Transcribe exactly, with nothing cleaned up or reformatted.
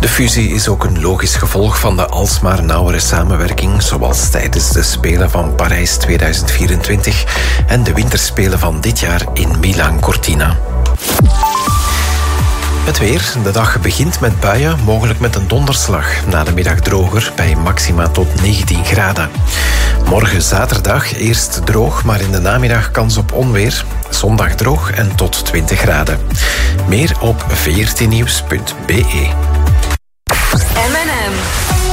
De fusie is ook een logisch gevolg van de alsmaar nauwere samenwerking, zoals tijdens de Spelen van Parijs tweeduizend vierentwintig en de Winterspelen van dit jaar in Milaan Cortina. Het weer. De dag begint met buien, mogelijk met een donderslag. Na de middag droger, bij maxima tot negentien graden. Morgen zaterdag eerst droog, maar in de namiddag kans op onweer. Zondag droog en tot twintig graden. Meer op veertien nieuws punt b e. M en M.